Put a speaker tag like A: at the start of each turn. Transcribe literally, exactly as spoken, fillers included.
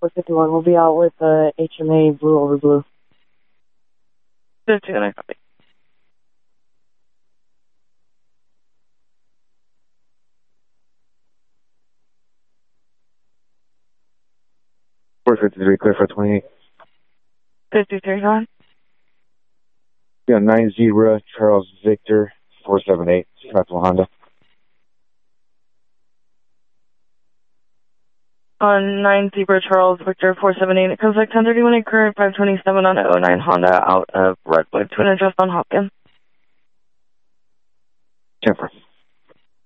A: four fifty-one. We'll be out with uh, H M A blue over blue.
B: fifty-one, I copy.
C: four fifty-three, clear for twenty-eight.
B: fifty-three, gone.
C: Yeah, nine Zebra, Charles Victor, four seven eight, Capital Honda.
B: On nine Zebra Charles Victor four seven eight, it comes like ten thirty-one at current five twenty-seven on oh nine Honda out of Redwood to an address on Hopkins.
C: ten four.